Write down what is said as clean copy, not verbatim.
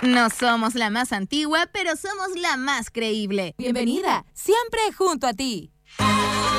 No somos la más antigua, pero somos la más creíble. Bienvenida, siempre junto a ti.